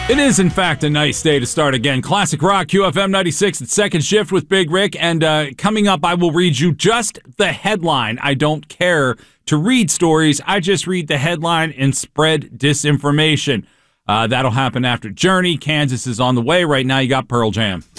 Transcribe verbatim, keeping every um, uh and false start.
It is, in fact, a nice day to start again. Classic Rock, Q F M ninety-six at Second Shift with Big Rick. And uh, coming up, I will read you just the headline. I don't care to read stories. I just read the headline and spread disinformation. Uh, that'll happen after Journey. Kansas is on the way. Right now, you got Pearl Jam.